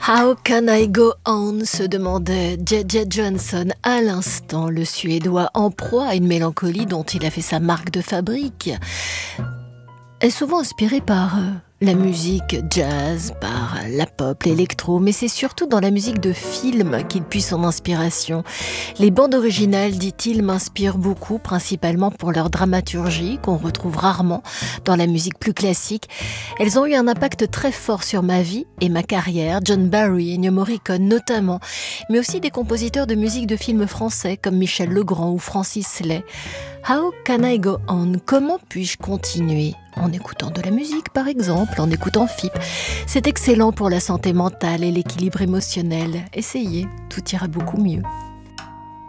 How can I go on se demandait J.J. Johnson à l'instant, le Suédois en proie à une mélancolie dont il a fait sa marque de fabrique. Est souvent inspiré par la musique jazz, par la pop, l'électro, mais c'est surtout dans la musique de film qu'il puise son inspiration. Les bandes originales, dit-il, m'inspirent beaucoup, principalement pour leur dramaturgie, qu'on retrouve rarement dans la musique plus classique. Elles ont eu un impact très fort sur ma vie et ma carrière, John Barry, Ennio Morricone notamment, mais aussi des compositeurs de musique de films français comme Michel Legrand ou Francis Lay. How can I go on? Comment puis-je continuer? En écoutant de la musique, par exemple, en écoutant FIP. C'est excellent pour la santé mentale et l'équilibre émotionnel. Essayez, tout ira beaucoup mieux.